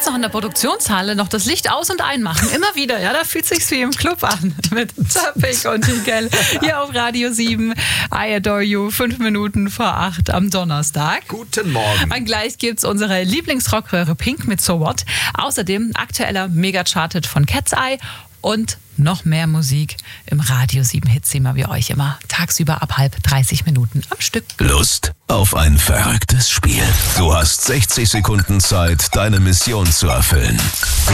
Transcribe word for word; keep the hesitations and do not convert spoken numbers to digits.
jetzt noch in der Produktionshalle noch das Licht aus- und einmachen. Immer wieder, ja, da fühlt sich's wie im Club an. Mit Zappig und Higel hier auf Radio sieben. I Adore You, fünf Minuten vor acht am Donnerstag. Guten Morgen. Und gleich gibt's unsere Lieblingsrockröhre Pink mit So What. Außerdem aktueller Mega-Charted von Cat's Eye und noch mehr Musik im Radio sieben Hitzimmer wie euch immer. Tagsüber ab halb dreißig Minuten am Stück. Lust auf ein verrücktes Spiel? Du hast sechzig Sekunden Zeit, deine Mission zu erfüllen.